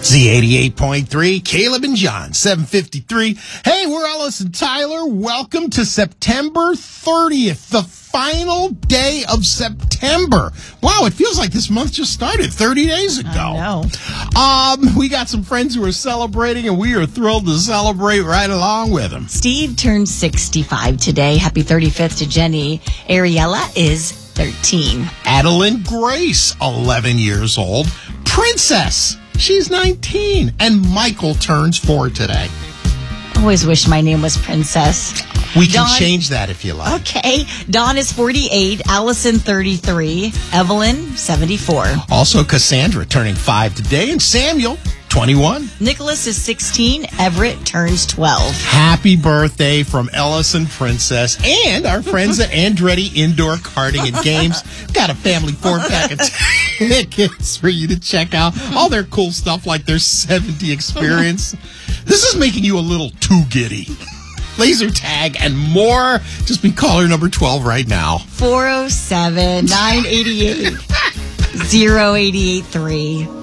Z88.3, Caleb and John, 753. Hey, we're Ellis and Tyler. Welcome to September 30th, the final day of September. Wow, it feels like this month just started 30 days ago. I know. We got some friends who are celebrating, and we are thrilled to celebrate right along with them. Steve turned 65 today. Happy 35th to Jenny. Ariella is 13. Adeline Grace, 11 years old. Princess, she's 19. And Michael turns 4 today. Always wish my name was Princess. We can change that if you like. Okay. Dawn is 48. Allison, 33. Evelyn, 74. Also, Cassandra turning 5 today. And Samuel, 21. Nicholas is 16. Everett turns 12. Happy birthday from Ellis and Princess and our friends at Andretti Indoor Karting and Games. Got a family 4-pack of tickets for you to check out. All their cool stuff like their 70 experience. This is making you a little too giddy. Laser tag and more. Just be caller number 12 right now. 407-988-0883.